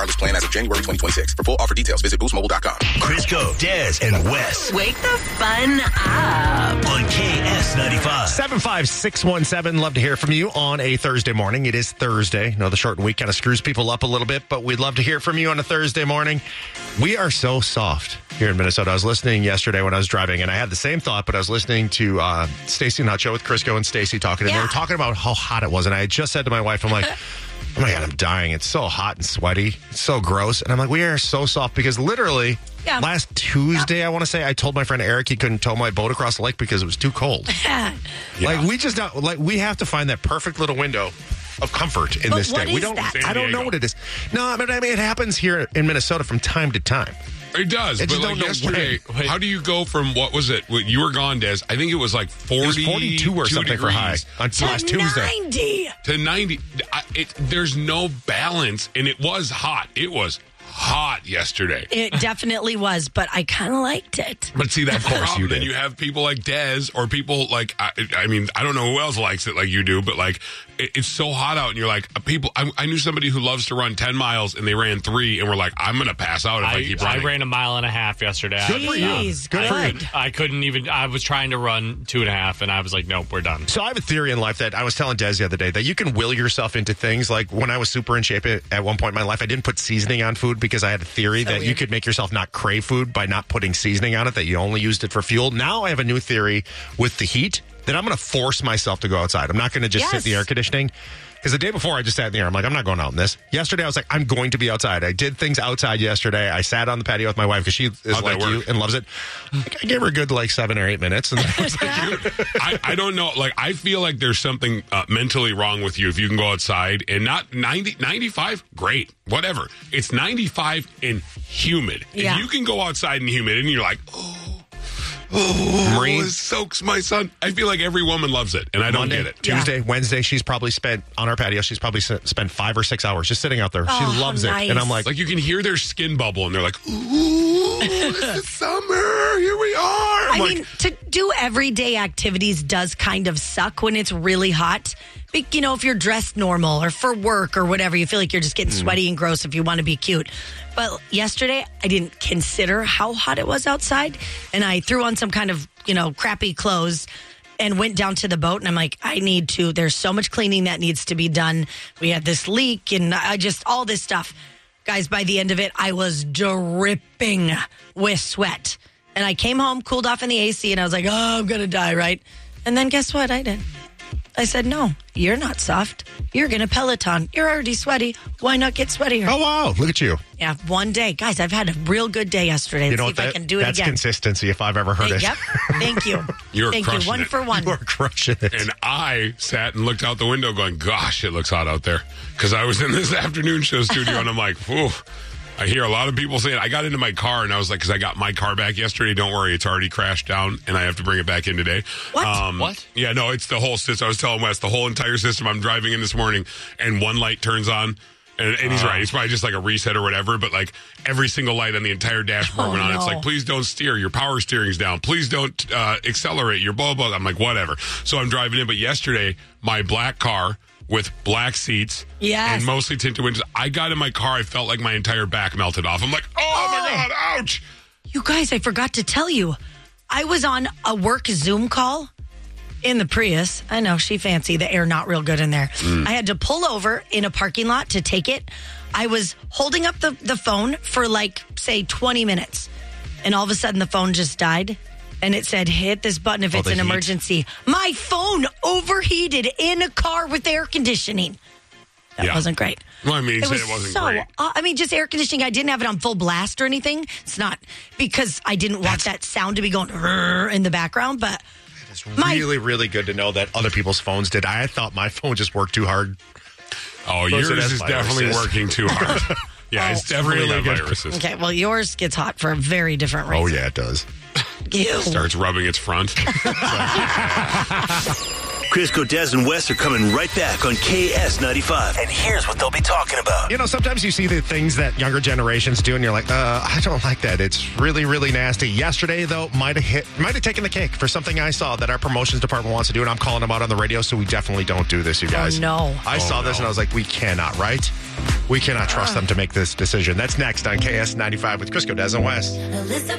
wireless plan as of January 2026. For full offer details, visit boostmobile.com. Crisco, Des, and Wes. Wake the fun up. On KS95. 75617. Love to hear from you on a Thursday morning. It is Thursday. I know the shortened week kind of screws people up a little bit, but we'd love to hear from you on a Thursday morning. We are so soft here in Minnesota. I was listening yesterday when I was driving, and I had the same thought, but I was listening to Stacy and Hot Show with Crisco and Stacy talking, and they were talking about how hot it was. And I had just said to my wife, I'm like, oh my God, I'm dying. It's so hot and sweaty. It's so gross. And I'm like, we are so soft because literally last Tuesday, I want to say, I told my friend Eric he couldn't tow my boat across the lake because it was too cold. Like we have to find that perfect little window of comfort in this day. I don't know what it is. No, but I mean, it happens here in Minnesota from time to time. It does, but like yesterday, how do you go from, what was it? You were gone, Des. I think it was like 42 or something for high on last Tuesday. 90. To 90. There's no balance, and it was hot. It was hot yesterday. It definitely was, but I kind of liked it. But see, that's the problem. Then you have people like Des or people like, I mean, I don't know who else likes it like you do, but like, it's so hot out, and you're like, I knew somebody who loves to run 10 miles, and they ran 3, and we're like, I'm going to pass out if I keep running. I ran 1.5 miles yesterday. Jeez, good. I couldn't even, I was trying to run 2.5, and I was like, nope, we're done. So I have a theory in life that I was telling Des the other day that you can will yourself into things. Like when I was super in shape at one point in my life, I didn't put seasoning on food because I had a theory that you could make yourself not crave food by not putting seasoning on it, that you only used it for fuel. Now I have a new theory with the heat that I'm going to force myself to go outside. I'm not going to just sit in the air conditioning. Because the day before, I just sat in the air. I'm like, I'm not going out in this. Yesterday, I was like, I'm going to be outside. I did things outside yesterday. I sat on the patio with my wife because she is like you and loves it. I gave her a good 7 or 8 minutes. And I was like, I don't know. Like, I feel like there's something mentally wrong with you if you can go outside and not 95, great, whatever. It's 95 and humid. Yeah. If you can go outside and humid and you're like, it soaks my son. I feel like every woman loves it, and I don't get it. Tuesday, Wednesday, she's probably spent on our patio. She's probably spent 5 or 6 hours just sitting out there. She loves it, and I'm like, you can hear their skin bubble, and they're like, "Ooh, it's summer. Here we are." I mean, to do everyday activities does kind of suck when it's really hot. You know, if you're dressed normal or for work or whatever, you feel like you're just getting sweaty and gross if you want to be cute. But yesterday, I didn't consider how hot it was outside. And I threw on some kind of, crappy clothes and went down to the boat. And I'm like, there's so much cleaning that needs to be done. We had this leak and all this stuff. Guys, by the end of it, I was dripping with sweat. And I came home, cooled off in the AC, and I was like, I'm going to die, right? And then guess what I did? I said, no, you're not soft. You're going to Peloton. You're already sweaty. Why not get sweatier? Oh, wow. Look at you. Yeah, one day. Guys, I've had a real good day yesterday. Let's see if I can do it again. That's consistency if I've ever heard it. Yep. Thank you. Thank you. 1 for 1. You're crushing it. And I sat and looked out the window going, gosh, it looks hot out there. Because I was in this afternoon show studio, and I'm like, whew. I hear a lot of people saying, I got into my car and I was like, because I got my car back yesterday. Don't worry, it's already crashed down and I have to bring it back in today. What? What? Yeah, no, it's the whole system. I was telling Wes, the whole entire system. I'm driving in this morning and one light turns on. And he's right. It's probably just like a reset or whatever. But like every single light on the entire dashboard went on. No. It's like, please don't steer. Your power steering's down. Please don't accelerate. Your blah, blah. I'm like, whatever. So I'm driving in. But yesterday, my black car with black seats and mostly tinted windows. I got in my car. I felt like my entire back melted off. I'm like, oh my God, ouch. You guys, I forgot to tell you. I was on a work Zoom call in the Prius. I know, she fancy. The air not real good in there. I had to pull over in a parking lot to take it. I was holding up the phone for say 20 minutes. And all of a sudden the phone just died. And it said, hit this button if it's an emergency. My phone overheated in a car with air conditioning. That wasn't great. Well, I mean, it wasn't great. Just air conditioning. I didn't have it on full blast or anything. It's not because I didn't want that sound to be going in the background. But it's really, really good to know that other people's phones did. I thought my phone just worked too hard. Oh, yours is definitely working too hard. Yeah, it's definitely really viruses. Okay, well, yours gets hot for a very different reason. Oh, yeah, it does. Ew. Starts rubbing its front. Crisco, Des, and Wes are coming right back on KS95. And here's what they'll be talking about. You know, sometimes you see the things that younger generations do, and you're like, I don't like that. It's really, really nasty. Yesterday, though, might have taken the cake for something I saw that our promotions department wants to do, and I'm calling them out on the radio, so we definitely don't do this, you guys. Oh, no. I saw this, and I was like, we cannot, right? We cannot trust them to make this decision. That's next on KS95 with Crisco, Des, and Wes.